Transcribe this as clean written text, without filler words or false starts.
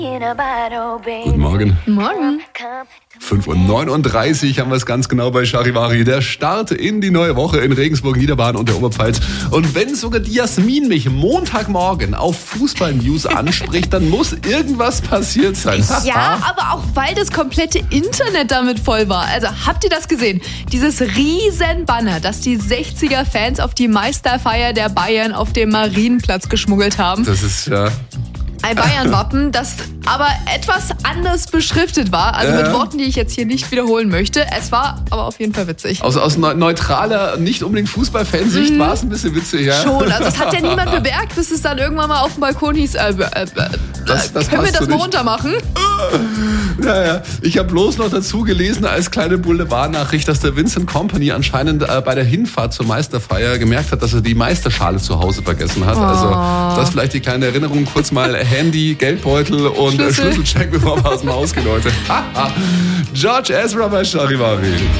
Guten Morgen. Morgen. 5:39 Uhr haben wir es ganz genau bei Charivari. Der Start in die neue Woche in Regensburg, Niederbayern und der Oberpfalz. Und wenn sogar die Jasmin mich Montagmorgen auf Fußball-News anspricht, dann muss irgendwas passiert sein. Ja, aber auch weil das komplette Internet damit voll war. Also habt ihr das gesehen? Dieses riesen Banner, das die 60er-Fans auf die Meisterfeier der Bayern auf dem Marienplatz geschmuggelt haben. Das ist ja... Ein Bayern-Wappen, das aber etwas anders beschriftet war. Also mit Worten, die ich jetzt hier nicht wiederholen möchte. Es war aber auf jeden Fall witzig. Aus neutraler, nicht unbedingt Fußballfansicht war es ein bisschen witzig, ja. Schon, also das hat ja niemand bemerkt, bis es dann irgendwann mal auf dem Balkon hieß, können wir das mal runter machen? Naja, ich habe bloß noch dazu gelesen als kleine Boulevardnachricht, dass der Vincent Kompany anscheinend bei der Hinfahrt zur Meisterfeier gemerkt hat, dass er die Meisterschale zu Hause vergessen hat. Also das vielleicht die kleine Erinnerung, kurz mal Handy, Geldbeutel und Schlüsselcheck, bevor wir aus dem Haus gehen, Leute. George Ezra bei Charivari.